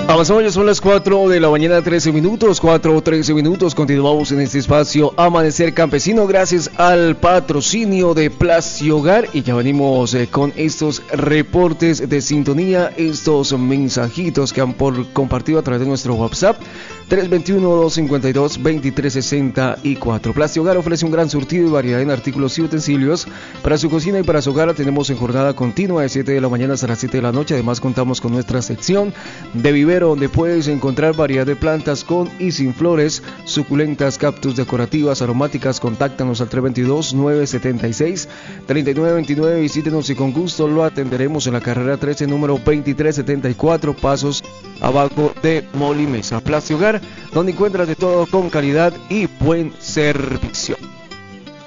Avanzamos, ya son las 4 de la mañana, 13 minutos, 4:13 minutos. Continuamos en este espacio Amanecer Campesino, gracias al patrocinio de Placio Hogar. Y ya venimos con estos reportes de sintonía, estos mensajitos que han compartido a través de nuestro WhatsApp 321-252-2364. Placio Hogar ofrece un gran surtido y variedad en artículos y utensilios para su cocina y para su hogar. Tenemos en jornada continua de 7 de la mañana hasta las 7 de la noche. Además contamos con nuestra sección de vivero, donde puedes encontrar variedad de plantas con y sin flores, suculentas, cactus decorativas, aromáticas. Contáctanos al 322-976-3929. Visítenos y con gusto lo atenderemos en la carrera 13, número 2374, pasos abajo de Molimesa. Placio Hogar, donde encuentras de todo con calidad y buen servicio.